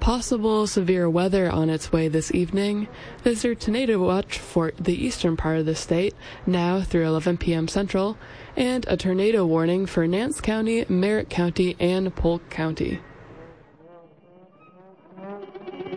possible severe weather on its way this evening. There's a tornado watch for the eastern part of the state, now through 11 p.m. Central, and a tornado warning for Nance County, Merritt County, and Polk County.